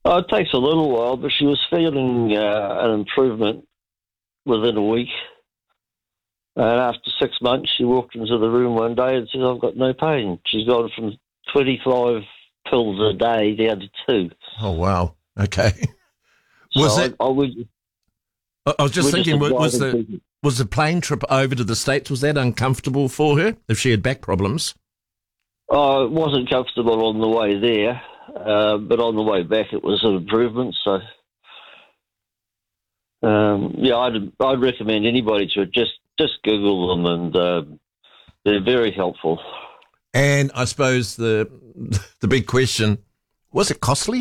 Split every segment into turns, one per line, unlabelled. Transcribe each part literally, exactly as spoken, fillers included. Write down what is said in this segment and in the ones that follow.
Oh, it takes a little while, but she was feeling uh, an improvement within a week. And after six months, she walked into the room one day and said, I've got no pain. She's gone from twenty-five pills a day down to two.
Oh, wow. Okay. Was
so
it?
I, I, would,
I was just thinking,
just
was the
people.
was the plane trip over to the States, was that uncomfortable for her if she had back problems?
Oh, it wasn't comfortable on the way there, uh, but on the way back it was an improvement. So, um, yeah, I'd, I'd recommend anybody to just, just Google them, and uh, they're very helpful.
And I suppose the the big question, was it costly?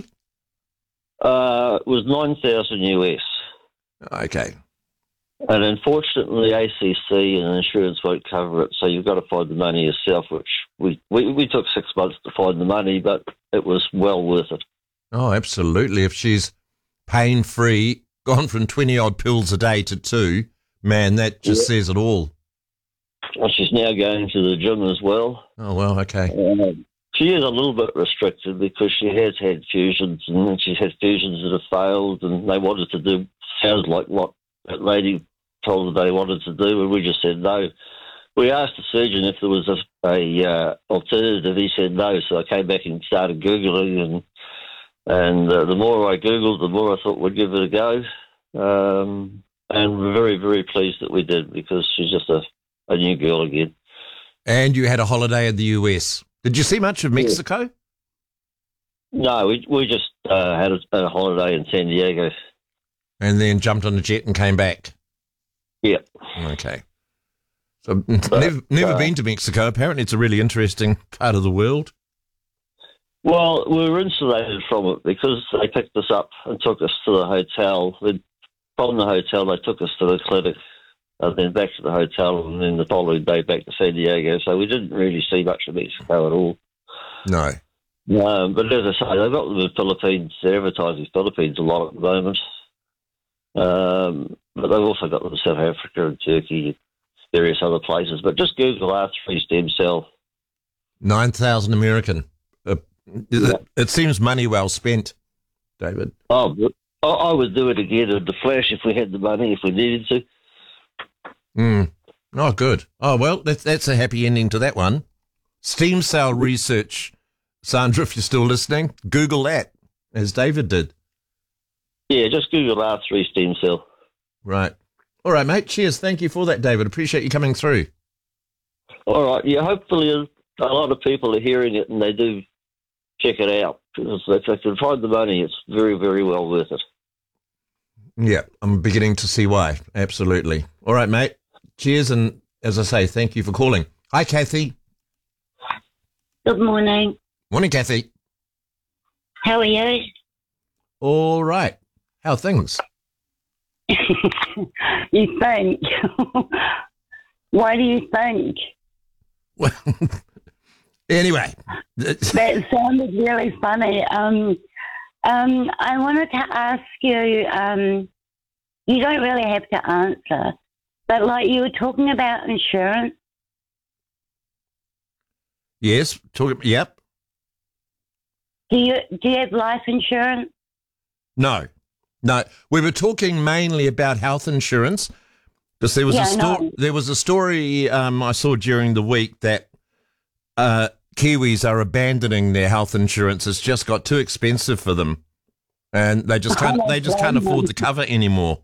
Uh, it was nine thousand U S.
Okay.
And unfortunately, A C C and insurance won't cover it, so you've got to find the money yourself, which we, we, we took six months to find the money, but it was well worth it.
Oh, absolutely. If she's pain-free, gone from twenty-odd pills a day to two, man, that just yeah. says it all.
Well, she's now going to the gym as well.
Oh, well, okay.
Um, she is a little bit restricted because she has had fusions, and she's had fusions that have failed, and they wanted to do, sounds like what that lady told her they wanted to do, and we just said no. We asked the surgeon if there was a, a uh, alternative. He said no, so I came back and started Googling, and and uh, the more I Googled, the more I thought we'd give it a go. Um, and we're very, very pleased that we did, because she's just a, a new girl again.
And you had a holiday in the U S. Did you see much of Mexico?
Yeah. No, we we just uh, had, a, had a holiday in San Diego.
And then jumped on a jet and came back?
Yeah.
Okay. So but, never, never uh, been to Mexico. Apparently it's a really interesting part of the world.
Well, we were insulated from it because they picked us up and took us to the hotel. Then from the hotel, they took us to the clinic, and then back to the hotel, and then the following day back to San Diego. So we didn't really see much of Mexico at all.
No.
Um, but as I say, they've got them in the Philippines. They're advertising Philippines a lot at the moment. Um, but they've also got them in South Africa and Turkey, various other places. But just Google R three stem cell.
nine thousand American. Uh,
yeah.
it, it seems money well spent, David.
Oh, I would do it again in the flash if we had the money, if we needed to.
Mm. Oh, good. Oh, well, that's, that's a happy ending to that one. Stem cell research. Sandra, if you're still listening, Google that, as David did.
Yeah, just Google R three stem cell.
Right. All right, mate. Cheers. Thank you for that, David. Appreciate you coming through.
All right. Yeah, hopefully a lot of people are hearing it and they do check it out. Because if they can find the money, it's very, very well worth it.
Yeah, I'm beginning to see why. Absolutely. All right, mate. Cheers. And as I say, thank you for calling. Hi, Kathy.
Good morning.
Morning, Kathy.
How are you?
All right. How are things?
You think? Why do you think?
Well, anyway.
That sounded really funny. Um, um, I wanted to ask you, um, you don't really have to answer, but like you were talking about insurance.
Yes. Talk, yep.
Do you, do you have life insurance?
No. No, we were talking mainly about health insurance because there was
yeah,
a story.
No.
There was a story um, I saw during the week that uh, Kiwis are abandoning their health insurance. It's just got too expensive for them, and they just can't. They just can't afford the cover anymore.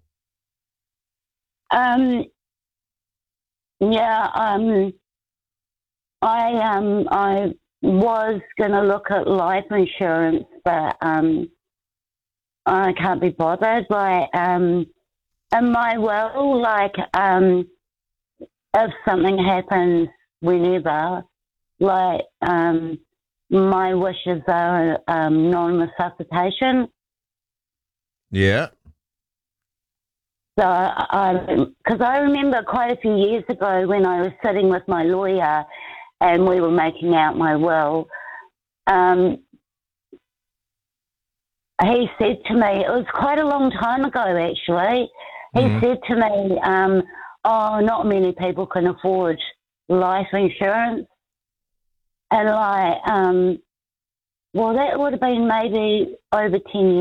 Um. Yeah. Um. I um. I was going to look at life insurance, but um. I can't be bothered. Like, um, in my will, like, um, if something happens whenever, like, um, my wishes are um, non-resuscitation.
Yeah.
So, I, because I remember quite a few years ago when I was sitting with my lawyer and we were making out my will, um, he said to me, it was quite a long time ago actually, he mm-hmm. said to me, um, oh, not many people can afford life insurance. And like, um, well, that would have been maybe over ten years